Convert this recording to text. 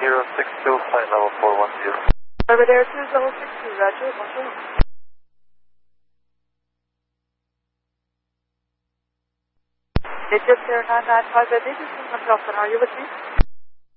062, flight level 410. Belvedere 2062, roger, bonjour. Egypt Air 995, this is Delta, are you with me?